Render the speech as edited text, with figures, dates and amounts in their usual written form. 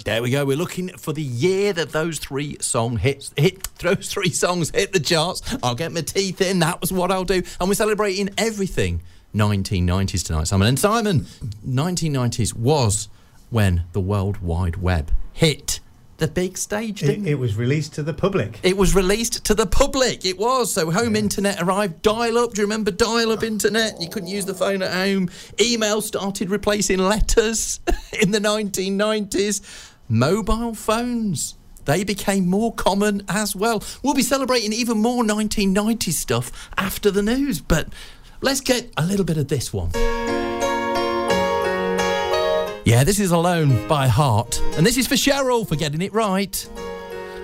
There we go. We're looking for the year that those three songs hit the charts. I'll get my teeth in. That was what I'll do. And we're celebrating everything 1990s tonight, Simon. And Simon, 1990s was when the World Wide Web hit the big stage, didn't it? It was released to the public. It was released to the public. It was. So home internet arrived. Dial-up. Do you remember dial-up internet? You couldn't use the phone at home. Email started replacing letters in the 1990s. Mobile phones, they became more common as well. We'll be celebrating even more 1990s stuff after the news. But let's get a little bit of this one. Yeah, this is Alone by Heart. And this is for Cheryl for getting it right.